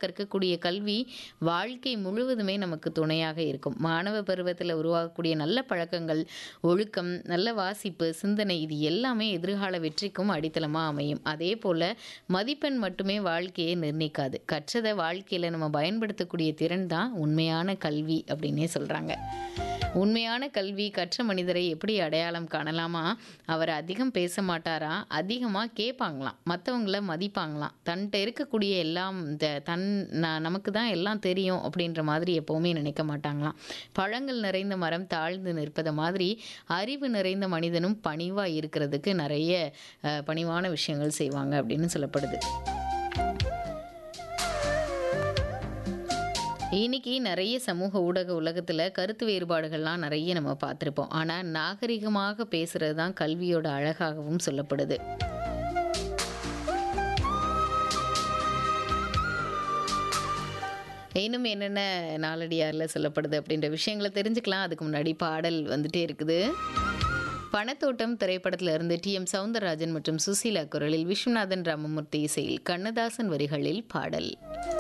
கற்கக்கூடிய கல்வி வாழ்க்கை முழுவதுமே நமக்கு துணையாக இருக்கும். மாணவ பருவத்தில் உருவாகக்கூடிய நல்ல பழக்கங்கள், ஒழுக்கம், நல்ல வாசிப்பு, சிந்தனை இது எல்லாமே எதிர்கால வெற்றிக்கும் அடித்தளமாக அமையும். அதே போல் மதிப்பெண் மட்டுமே வாழ்க்கையை நிர்ணயிக்காது. கற்றதை வாழ்க்கையில் நம்ம பயன்படுத்தக்கூடிய திறன் தான் உண்மையான கல்வி அப்படின்னே சொல்கிறாங்க. உண்மையான கல்வி கற்ற மனிதரை எப்படி அடையாளம் காணலாமா? அவர் அதிகம் பேச மாட்டாரா, அதிகமாக கேட்பாங்களாம், மற்றவங்கள மதிப்பாங்களாம், தன்கிட்ட இருக்கக்கூடிய எல்லாம் நமக்கு தான் எல்லாம் தெரியும் அப்படின்ற மாதிரி எப்போவுமே நினைக்க மாட்டாங்களாம். பழங்கள் நிறைந்த மரம் தாழ்ந்து நிற்பதை மாதிரி அறிவு நிறைந்த மனிதனும் பணிவாக இருக்கிறதுக்கு நிறைய பணிவான விஷயங்கள் செய்வாங்க அப்படின்னு சொல்லப்படுது. இன்னைக்கு நிறைய சமூக ஊடக உலகத்தில் கருத்து வேறுபாடுகள்லாம் நிறைய நம்ம பார்த்துருப்போம். ஆனால் நாகரிகமாக பேசுகிறது தான் கல்வியோட அழகாகவும் சொல்லப்படுது. இன்னும் என்னென்ன நாளடியாரில் சொல்லப்படுது அப்படின்ற விஷயங்களை தெரிஞ்சுக்கலாம். அதுக்கு முன்னாடி பாடல் வந்துட்டே இருக்குது. பணத்தோட்டம் திரைப்படத்தில் இருந்து டி.எம். சௌந்தரராஜன் மற்றும் சுசீலா குரலில், விஸ்வநாதன் ராமமூர்த்தி இசையில், கண்ணதாசன் வரிகளில் பாடல்.